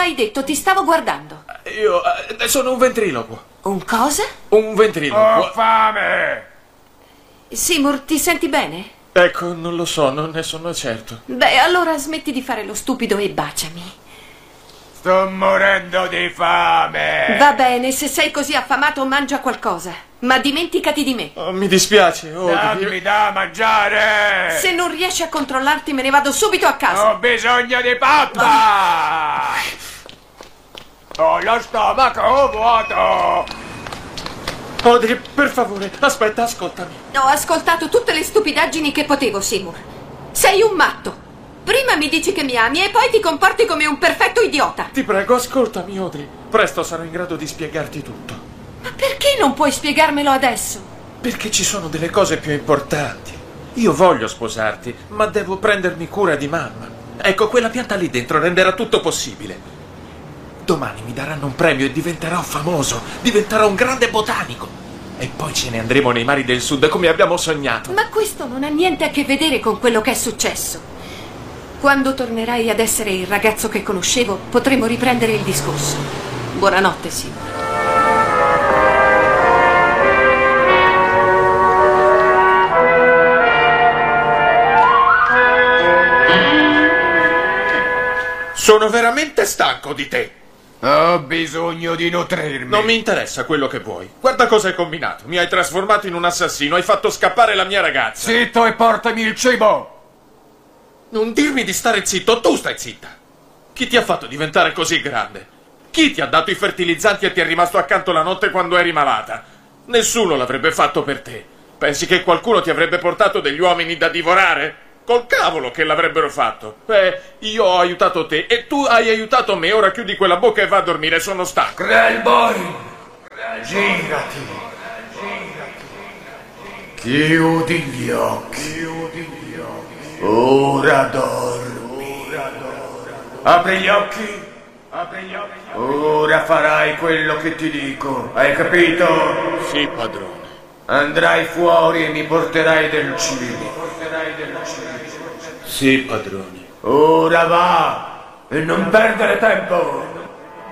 hai detto? Ti stavo guardando. Io sono un ventriloquo. Un cosa? Un ventriloquo. Ho fame! Seymour, ti senti bene? Ecco, non lo so, non ne sono certo. Beh, allora smetti di fare lo stupido e baciami. Sto morendo di fame! Va bene, se sei così affamato mangia qualcosa, ma dimenticati di me. Oh, mi dispiace. Dammi da mangiare! Se non riesci a controllarti me ne vado subito a casa. Ho bisogno di pappa! Ho lo stomaco vuoto! Audrey, per favore, aspetta, ascoltami. Ho ascoltato tutte le stupidaggini che potevo, Seymour. Sei un matto. Prima mi dici che mi ami e poi ti comporti come un perfetto idiota. Ti prego, ascoltami, Audrey. Presto sarò in grado di spiegarti tutto. Ma perché non puoi spiegarmelo adesso? Perché ci sono delle cose più importanti. Io voglio sposarti, ma devo prendermi cura di mamma. Ecco, quella pianta lì dentro renderà tutto possibile. Domani mi daranno un premio e diventerò famoso. Diventerò un grande botanico. E poi ce ne andremo nei mari del sud come abbiamo sognato. Ma questo non ha niente a che vedere con quello che è successo. Quando tornerai ad essere il ragazzo che conoscevo, potremo riprendere il discorso. Buonanotte, Seymour. Sono veramente stanco di te. Ho bisogno di nutrirmi. Non mi interessa quello che vuoi. Guarda cosa hai combinato. Mi hai trasformato in un assassino. Hai fatto scappare la mia ragazza. Zitto e portami il cibo! Non dirmi di stare zitto. Tu stai zitta. Chi ti ha fatto diventare così grande? Chi ti ha dato i fertilizzanti e ti è rimasto accanto la notte quando eri malata? Nessuno l'avrebbe fatto per te. Pensi che qualcuno ti avrebbe portato degli uomini da divorare? Col cavolo che l'avrebbero fatto. Io ho aiutato te e tu hai aiutato me. Ora chiudi quella bocca e va a dormire, sono stanco. Grellboy! Girati! Chiudi gli occhi. Ora dormi. Apri gli occhi. Ora farai quello che ti dico. Hai capito? Sì, padrone. Andrai fuori e mi porterai del cibo. Sì, padrone. Ora va! E non perdere tempo!